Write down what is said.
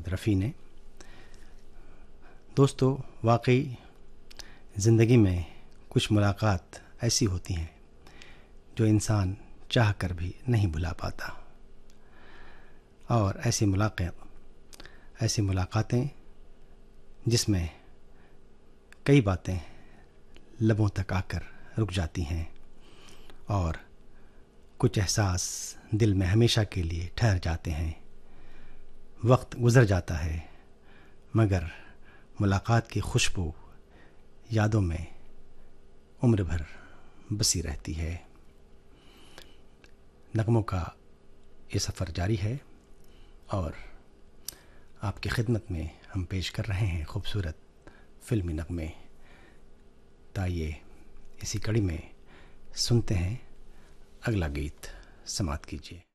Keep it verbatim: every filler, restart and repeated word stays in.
रफ़ी ने। दोस्तों, वाकई ज़िंदगी में कुछ मुलाकात ऐसी होती हैं जो इंसान चाह कर भी नहीं भुला पाता, और ऐसी मुलाकात ऐसी मुलाकातें जिसमें कई बातें लबों तक आकर रुक जाती हैं और कुछ एहसास दिल में हमेशा के लिए ठहर जाते हैं। वक्त गुज़र जाता है मगर मुलाकात की खुशबू यादों में उम्र भर बसी रहती है। नगमों का ये सफ़र जारी है और आपकी खिदमत में हम पेश कर रहे हैं खूबसूरत फिल्मी नगमे। ताइए इसी कड़ी में सुनते हैं अगला गीत। समाप्त कीजिए।